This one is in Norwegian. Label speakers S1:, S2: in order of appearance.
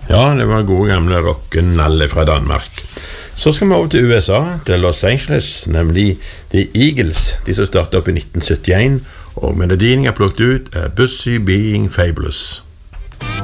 S1: Ja, det var gode gamle rock'n'alle fra Danmark. Så skal vi over til USA, til Los Angeles, nemlig The Eagles, de som startet opp i 1971, og melodien jeg har plukket ut er Busy Being Fabulous.